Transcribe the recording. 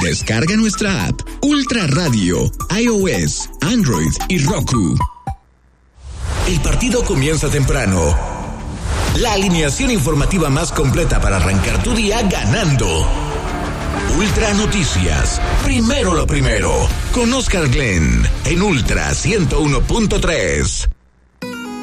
Descarga nuestra app Ultra Radio, iOS, Android y Roku. El partido comienza temprano. La alineación informativa más completa para arrancar tu día ganando. Ultra Noticias. Primero lo primero. Con Oscar Glenn en Ultra 101.3.